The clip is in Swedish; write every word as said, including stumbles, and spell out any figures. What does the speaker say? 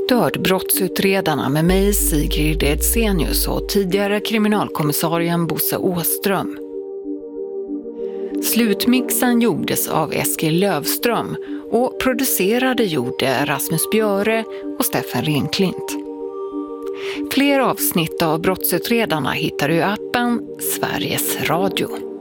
Du hörde Brottsutredarna med mig, Sigrid Edsenius, och tidigare kriminalkommissarien Bosse Åström. Slutmixen gjordes av Eskil Lövström och producerade gjorde Rasmus Björe och Steffen Renklint. Fler avsnitt av Brottsutredarna hittar du i appen Sveriges Radio.